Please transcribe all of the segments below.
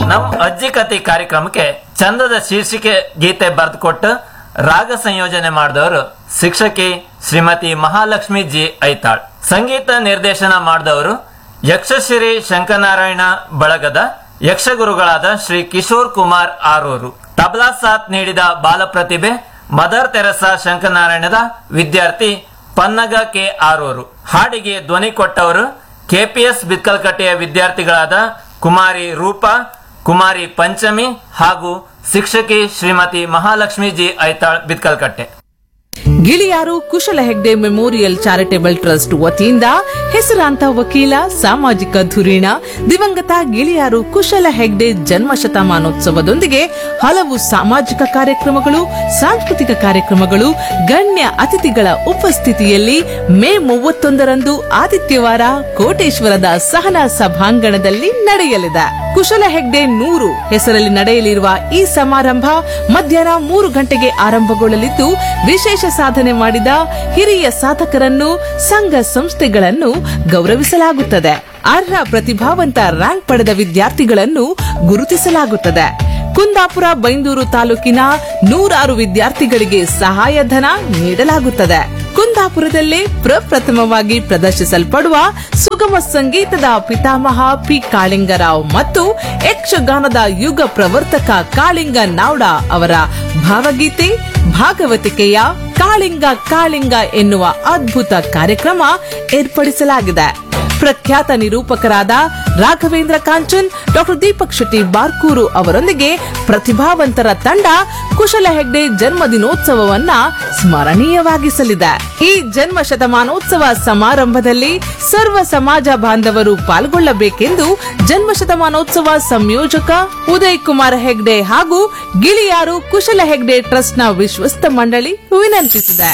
ನಮ್ ಅಜ್ಜಿ ಕತೆ ಕಾರ್ಯಕ್ರಮಕ್ಕೆ ಚಂದದ ಶೀರ್ಷಿಕೆ ಗೀತೆ ಬರೆದುಕೊಟ್ಟು ರಾಗ ಸಂಯೋಜನೆ ಮಾಡಿದವರು ಶಿಕ್ಷಕಿ ಶ್ರೀಮತಿ ಮಹಾಲಕ್ಷ್ಮಿ ಜಿ ಐತಾಳ್. ಸಂಗೀತ ನಿರ್ದೇಶನ ಮಾಡಿದವರು ಯಕ್ಷಶ್ರೀ ಶಂಕರನಾರಾಯಣ ಬಳಗದ ಯಕ್ಷಗುರುಗಳಾದ ಶ್ರೀ ಕಿಶೋರ್ ಕುಮಾರ್ ಆರೂರು. ತಬಲಾ ಸಾಥ್ ನೀಡಿದ ಬಾಲ ಪ್ರತಿಭೆ ಮದರ್ ತೆರಸಾ ಶಂಕರನಾರಾಯಣದ ವಿದ್ಯಾರ್ಥಿ ಪನ್ನಗ ಕೆ ಆರೂರು. ಹಾಡಿಗೆ ಧ್ವನಿ ಕೊಟ್ಟವರು ಕೆಪಿಎಸ್ ಬಿತ್ಕಲ್ಕಟ್ಟೆಯ ವಿದ್ಯಾರ್ಥಿಗಳಾದ ಕುಮಾರಿ ರೂಪಾ, ಕುಮಾರಿ ಪಂಚಮಿ ಹಾಗೂ ಶಿಕ್ಷಕಿ ಶ್ರೀಮತಿ ಮಹಾಲಕ್ಷ್ಮಿ ಜಿ ಐತಾಳ್ ಬಿತ್ಕಲ್ಕಟ್ಟೆ. ಗಿಳಿಯಾರು ಕುಶಲ ಹೆಗ್ಡೆ ಮೆಮೋರಿಯಲ್ ಚಾರಿಟೇಬಲ್ ಟ್ರಸ್ಟ್ ವತಿಯಿಂದ ಹೆಸರಾಂತ ವಕೀಲ, ಸಾಮಾಜಿಕ ಧುರೀಣ ದಿವಂಗತ ಗಿಳಿಯಾರು ಕುಶಲ ಹೆಗ್ಡೆ ಜನ್ಮ ಶತಮಾನೋತ್ಸವದೊಂದಿಗೆ ಹಲವು ಸಾಮಾಜಿಕ ಕಾರ್ಯಕ್ರಮಗಳು, ಸಾಂಸ್ಕೃತಿಕ ಕಾರ್ಯಕ್ರಮಗಳು ಗಣ್ಯ ಅತಿಥಿಗಳ ಉಪಸ್ಥಿತಿಯಲ್ಲಿ ಮೇ 31ರಂದು ಆದಿತ್ಯವಾರ ಕೋಟೇಶ್ವರದ ಸಹನಾ ಸಭಾಂಗಣದಲ್ಲಿ ನಡೆಯಲಿದೆ. ಕುಶಲ ಹೆಗ್ಡೆ 100 ಹೆಸರಲ್ಲಿ ನಡೆಯಲಿರುವ ಈ ಸಮಾರಂಭ ಮಧ್ಯಾಹ್ನ 3 ಗಂಟೆಗೆ ಆರಂಭಗೊಳ್ಳಲಿದ್ದು, ವಿಶೇಷ ಸಾಧನೆ ಮಾಡಿದ ಹಿರಿಯ ಸಾಧಕರನ್ನು, ಸಂಘ ಸಂಸ್ಥೆಗಳನ್ನು ಗೌರವಿಸಲಾಗುತ್ತದೆ. ಅರ್ಹ ಪ್ರತಿಭಾವಂತ ರ್ಯಾಂಕ್ ಪಡೆದ ವಿದ್ಯಾರ್ಥಿಗಳನ್ನು ಗುರುತಿಸಲಾಗುತ್ತದೆ. ಕುಂದಾಪುರ ಬೈಂದೂರು ತಾಲೂಕಿನ 106 ವಿದ್ಯಾರ್ಥಿಗಳಿಗೆ ಸಹಾಯಧನ ನೀಡಲಾಗುತ್ತದೆ. ಕುಂದಾಪುರದಲ್ಲೇ ಪ್ರಪ್ರಥಮವಾಗಿ ಪ್ರದರ್ಶಿಸಲ್ಪಡುವ ಸುಗಮ ಸಂಗೀತದ ಪಿತಾಮಹ ಪಿ ಕಾಳಿಂಗರಾವ್ ಮತ್ತು ಯಕ್ಷಗಾನದ ಯುಗ ಪ್ರವರ್ತಕ ಕಾಳಿಂಗ ನಾವ್ಡ ಅವರ ಭಾವಗೀತೆ ಭಾಗವತಿಕೆಯ ಕಾಳಿಂಗ ಕಾಳಿಂಗ ಎನ್ನುವ ಅದ್ಭುತ ಕಾರ್ಯಕ್ರಮ ಏರ್ಪಡಿಸಲಾಗಿದೆ. ಪ್ರಖ್ಯಾತ ನಿರೂಪಕರಾದ ರಾಘವೇಂದ್ರ ಕಾಂಚನ್, ಡಾಕ್ಟರ್ ದೀಪಕ್ ಶೆಟ್ಟಿ ಬಾರ್ಕೂರು ಅವರೊಂದಿಗೆ ಪ್ರತಿಭಾವಂತರ ತಂಡ ಕುಶಲ ಹೆಗ್ಡೆ ಜನ್ಮದಿನೋತ್ಸವವನ್ನ ಸ್ಮರಣೀಯವಾಗಿಸಲಿದೆ. ಈ ಜನ್ಮ ಶತಮಾನೋತ್ಸವ ಸಮಾರಂಭದಲ್ಲಿ ಸರ್ವ ಸಮಾಜ ಬಾಂಧವರು ಪಾಲ್ಗೊಳ್ಳಬೇಕೆಂದು ಜನ್ಮ ಶತಮಾನೋತ್ಸವ ಸಂಯೋಜಕ ಉದಯ್ ಕುಮಾರ್ ಹೆಗ್ಡೆ ಹಾಗೂ ಗಿಳಿಯಾರು ಕುಶಲ ಹೆಗ್ಡೆ ಟ್ರಸ್ಟ್ನ ವಿಶ್ವಸ್ತ ಮಂಡಳಿ ವಿನಂತಿಸಿದೆ.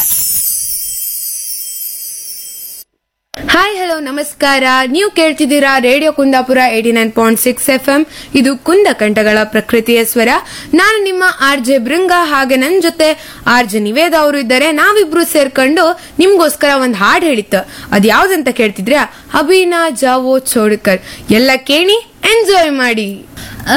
ಹಾಯ್ ಹಲೋ ನಮಸ್ಕಾರ. ನೀವು ಕೇಳ್ತಿದ್ದೀರಾ ರೇಡಿಯೋ ಕುಂದಾಪುರ 89.6 FM. ಇದು ಕುಂದ ಕಂಠಗಳ ಪ್ರಕೃತಿಯ ಸ್ವರ. ನಾನು ನಿಮ್ಮ ಆರ್ಜೆ ಬೃಂಗ, ಹಾಗೆ ನನ್ನ ಜೊತೆ ಆರ್ಜೆ ನಿವೇದ ಅವರು ಇದ್ದಾರೆ. ನಾವಿಬ್ರು ಸೇರ್ಕೊಂಡು ನಿಮ್ಗೋಸ್ಕರ ಒಂದು ಹಾಡು ಹೇಳಿತ್ತು. ಅದ್ ಯಾವ್ದಂತ ಕೇಳ್ತಿದ್ರಾ? ಅಭಿನಾ ಜಾವೋ ಚೋಡ್ಕರ್. ಎಲ್ಲ ಕೇಳಿ ಎಂಜಾಯ್ ಮಾಡಿ.